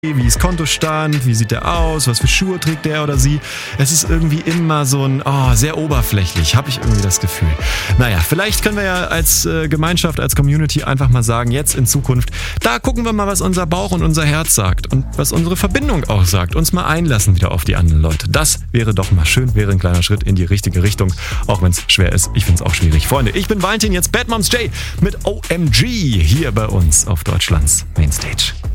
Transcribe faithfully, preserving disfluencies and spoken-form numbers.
Wie ist Kontostand, wie sieht der aus, was für Schuhe trägt der oder sie. Es ist irgendwie immer so ein, oh, sehr oberflächlich, habe ich irgendwie das Gefühl. Naja, vielleicht können wir ja als äh, Gemeinschaft, als Community einfach mal sagen, jetzt in Zukunft, da gucken wir mal, was unser Bauch und unser Herz sagt und was unsere Verbindung auch sagt. Uns mal einlassen wieder auf die anderen Leute. Das wäre doch mal schön, wäre ein kleiner Schritt in die richtige Richtung, auch wenn es schwer ist. Ich finde es auch schwierig. Freunde, ich bin Valentin, jetzt Bad Moms J mit O M G hier bei uns auf Deutschlands Mainstage.